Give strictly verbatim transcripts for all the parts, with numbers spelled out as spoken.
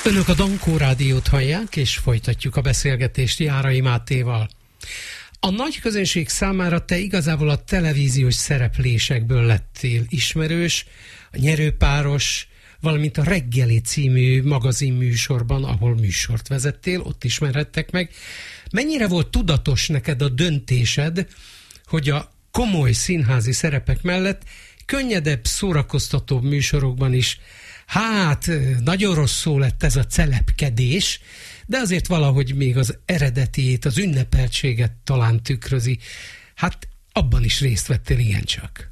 Önök a Dankó Rádiót hallják, és folytatjuk a beszélgetést Járai Mátéval. A nagy közönség számára te igazából a televíziós szereplésekből lettél ismerős, a Nyerőpáros, valamint a Reggeli című magazinműsorban, ahol műsort vezettél, ott ismerhettek meg. Mennyire volt tudatos neked a döntésed, hogy a komoly színházi szerepek mellett könnyedebb, szórakoztatóbb műsorokban is, hát nagyon rossz szó lett ez a celebkedés, de azért valahogy még az eredetiét, az ünnepeltséget talán tükrözi. Hát abban is részt vettél igencsak.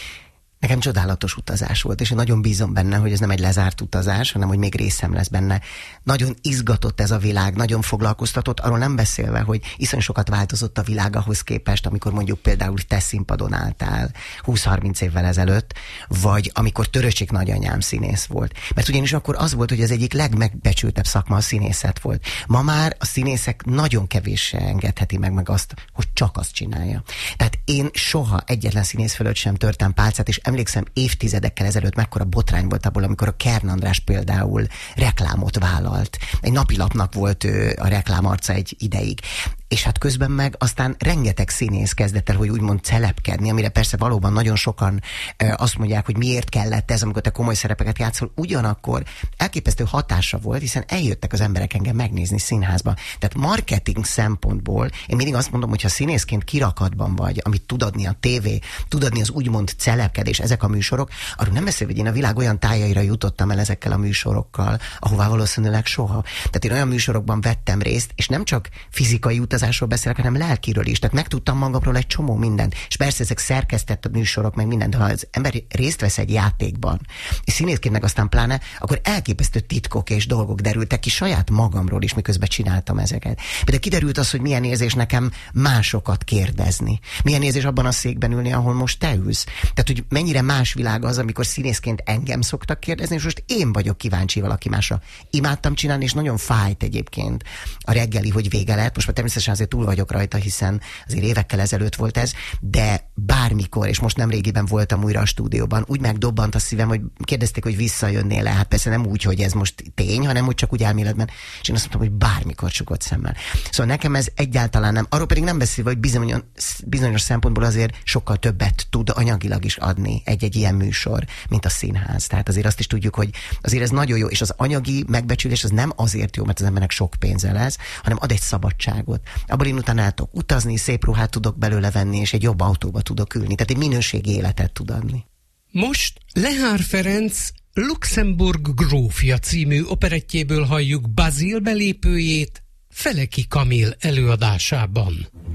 Nekem csodálatos utazás volt, és én nagyon bízom benne, hogy ez nem egy lezárt utazás, hanem hogy még részem lesz benne. Nagyon izgatott ez a világ, nagyon foglalkoztatott, arról nem beszélve, hogy iszonyú sokat változott a világ ahhoz képest, amikor mondjuk például te színpadon álltál húsz-harminc évvel ezelőtt, vagy amikor Töröcsik nagyanyám színész volt. Mert ugyanis akkor az volt, hogy az egyik legmegbecsültebb szakma a színészet volt. Ma már a színészek nagyon kevéssé engedheti meg, meg azt, hogy csak azt csinálja. Tehát én soha egyetlen színész fölött sem törtem pálcát, és emlékszem, évtizedekkel ezelőtt mekkora botrány volt abból, amikor a Kern András például reklámot vállalt. Egy napilapnak volt ő a reklámarca egy ideig. És hát közben meg aztán rengeteg színész kezdett el, hogy úgymond celebkedni, amire persze valóban nagyon sokan e, azt mondják, hogy miért kellett ez, amikor te komoly szerepeket játszol, ugyanakkor elképesztő hatása volt, hiszen eljöttek az emberek engem megnézni színházba. Tehát marketing szempontból én mindig azt mondom, hogy ha színészként kirakatban vagy, amit tud adni a tévé, tud adni az úgymond celebkedés, ezek a műsorok, arról nem beszél, hogy én a világ olyan tájaira jutottam el ezekkel a műsorokkal, ahová valószínűleg soha. Tehát én olyan műsorokban vettem részt, és nem csak fizikai utazásról beszélek, hanem lelkiről is. Tehát megtudtam magamról egy csomó mindent. És persze ezek szerkesztett műsorok, meg mindent, de ha az ember részt vesz egy játékban, és színészként meg aztán pláne, akkor elképesztő titkok és dolgok derültek ki saját magamról is, miközben csináltam ezeket. Például kiderült az, hogy milyen érzés nekem másokat kérdezni. Milyen érzés abban a székben ülni, ahol most te ülsz. Tehát, hogy mennyire más világ az, amikor színészként engem szoktak kérdezni, és most én vagyok kíváncsi valaki másra. Imádtam csinálni, és nagyon fájt egyébként a Reggeli, hogy vége lett. Most már természetesen azért túl vagyok rajta, hiszen azért évekkel ezelőtt volt ez, de bármikor, és most nemrégiben voltam újra a stúdióban, úgy megdobbant a szívem, hogy kérdezték, hogy visszajönnél le. Hát persze nem úgy, hogy ez most tény, hanem úgy csak úgy elméletben. És én azt mondtam, hogy bármikor csukott szemmel. Szóval nekem ez egyáltalán nem. Arról pedig nem beszélve, hogy bizonyos, bizonyos szempontból azért sokkal többet tud anyagilag is adni egy-egy ilyen műsor, mint a színház. Tehát azért azt is tudjuk, hogy azért ez nagyon jó, és az anyagi megbecsülés az nem azért jó, mert az embernek sok pénze lesz, hanem ad egy szabadságot. Abban én utána el tudok utazni, szép ruhát tudok belőle venni, és egy jobb autóba tudok ülni. Tehát egy minőségi életet tud adni. Most Lehár Ferenc Luxemburg grófja című operettjéből halljuk Bazil belépőjét Feleki Kamil előadásában.